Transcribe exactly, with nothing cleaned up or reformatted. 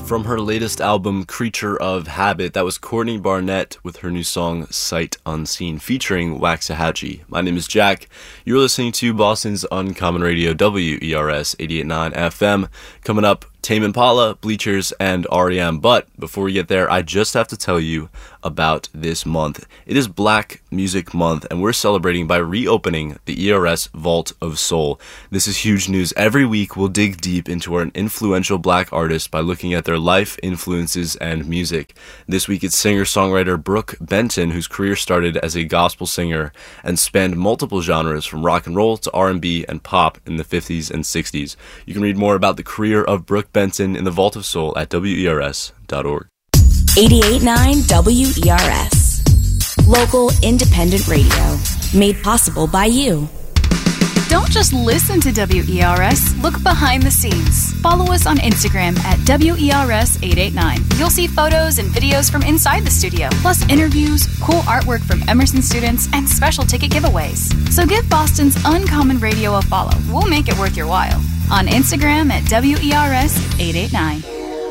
From her latest album, Creature of Habit, that was Courtney Barnett with her new song, Sight Unseen, featuring Waxahachie. My name is Jack. You're listening to Boston's Uncommon Radio, W E R S eighty-eight point nine F M. Coming up, Tame Impala, Bleachers, and R E M. But before we get there, I just have to tell you about this month. It is Black Music Month, and we're celebrating by reopening the E R S Vault of Soul. This is huge news. Every week, we'll dig deep into an influential black artist by looking at their life, influences, and music. This week, it's singer-songwriter Brooke Benton, whose career started as a gospel singer and spanned multiple genres from rock and roll to R and B and pop in the fifties and sixties. You can read more about the career of Brooke Benton in the Vault of Soul at W E R S dot org. eighty-eight point nine W E R S. Local independent radio. Made possible by you. Don't just listen to W E R S, look behind the scenes. Follow us on Instagram at W E R S eight eight nine. You'll see photos and videos from inside the studio, plus interviews, cool artwork from Emerson students, and special ticket giveaways. So give Boston's Uncommon Radio a follow. We'll make it worth your while. On Instagram at W E R S eight eight nine.